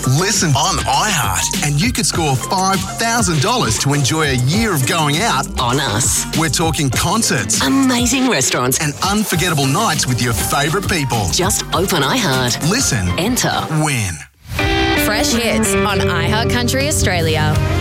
Listen on iHeart, and you could score $5,000 to enjoy a year of going out On us. We're talking concerts Amazing restaurants. and unforgettable nights with your favourite people. Just open iHeart. Listen, Enter. win. Fresh hits on iHeart Country Australia.